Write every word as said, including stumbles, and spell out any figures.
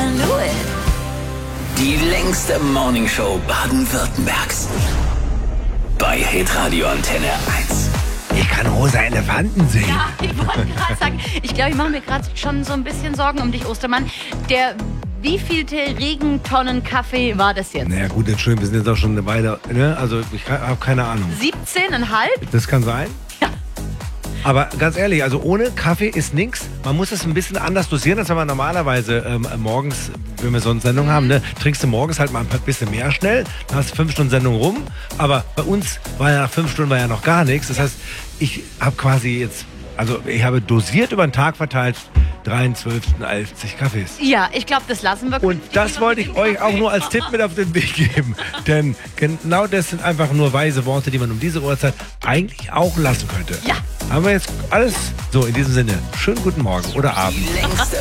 can do it. Die längste Morningshow Baden-Württembergs. Bei Hitradio Antenne eins. Ich kann rosa Elefanten sehen. Ja, ich wollte gerade sagen, ich glaube, ich mache mir gerade schon so ein bisschen Sorgen um dich, Ostermann. Der wievielte Regentonnen Kaffee war das jetzt? Naja gut, Entschuldigung, wir sind jetzt auch schon eine Weile, ne? Also ich habe keine Ahnung. siebzehn Komma fünf? Das kann sein. Ja. Aber ganz ehrlich, also ohne Kaffee ist nichts. Man muss es ein bisschen anders dosieren, als wenn man normalerweise ähm, morgens, wenn wir so eine Sendung haben, ne, trinkst du morgens halt mal ein bisschen mehr schnell, dann hast du fünf Stunden Sendung rum. Aber bei uns war ja nach fünf Stunden war ja noch gar nichts. Das heißt, ich habe quasi jetzt, also ich habe dosiert über den Tag verteilt dreiundzwanzig Kaffees. Ja, ich glaube, das lassen wir. Und das wollte ich euch auch nur als Tipp mit auf den Weg geben. Denn genau das sind einfach nur weise Worte, die man um diese Uhrzeit eigentlich auch lassen könnte. Ja. Haben wir jetzt alles so in diesem Sinne. Schönen guten Morgen oder Abend. Die längste